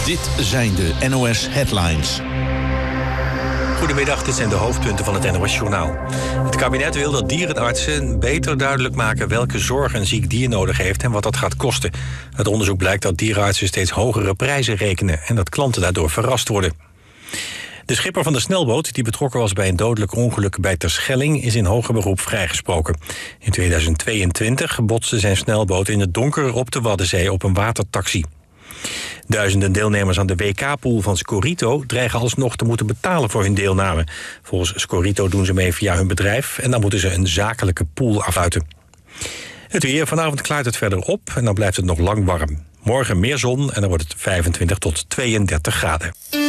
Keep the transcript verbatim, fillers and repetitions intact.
Dit zijn de N O S Headlines. Goedemiddag, dit zijn de hoofdpunten van het N O S-journaal. Het kabinet wil dat dierenartsen beter duidelijk maken welke zorg een ziek dier nodig heeft en wat dat gaat kosten. Het onderzoek blijkt dat dierenartsen steeds hogere prijzen rekenen en dat klanten daardoor verrast worden. De schipper van de snelboot, die betrokken was bij een dodelijk ongeluk bij Terschelling, is in hoger beroep vrijgesproken. In tweeduizend tweeëntwintig botste zijn snelboot in het donker op de Waddenzee op een watertaxi. Duizenden deelnemers aan de W K-pool van Scorito dreigen alsnog te moeten betalen voor hun deelname. Volgens Scorito doen ze mee via hun bedrijf en dan moeten ze een zakelijke pool afsluiten. Het weer, vanavond klaart het verder op en dan blijft het nog lang warm. Morgen meer zon en dan wordt het vijfentwintig tot tweeëndertig graden.